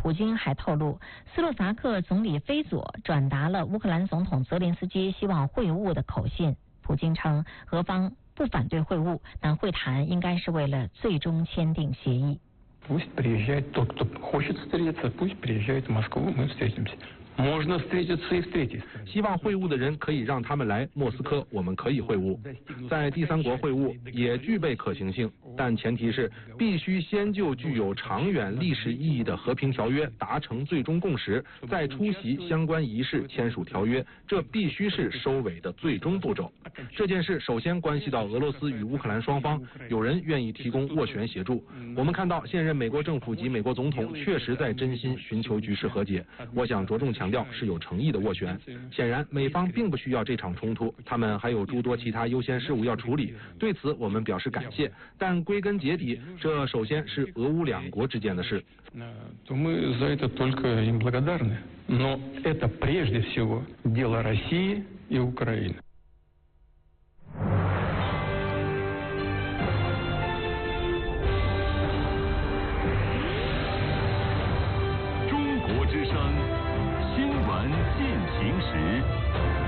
普京还透露，斯洛伐克总理菲佐转达了乌克兰总统泽连斯基希望会晤的口信。普京称，俄方不反对会晤，但会谈应该是为了最终签订协议。 Пусть приезжает тот, кто хочет встретиться, пусть приезжает в Москву, мы встретимся. Можно встретиться и в третьей стране. 希望会晤的人可以让他们来莫斯科，我们可以会晤。在第三国会晤也具备可行性，但前提是必须先就具有长远历史意义的和平条约达成最终共识，再出席相关仪式签署条约，这必须是收尾的最终步骤。这件事首先关系到俄罗斯与乌克兰双方，有人愿意提供斡旋协助。我们看到现任美国政府及美国总统确实在真心寻求局势和解，我想着重强调是有诚意的斡旋。显然美方并不需要这场冲突，他们还有诸多其他优先事务要处理，对此我们表示感谢。但归根结底，这首先是俄乌两国之间的事。 Мы за это только им благодарны. Но это прежде всего дело России и Украины. 中国之声，新闻进行时。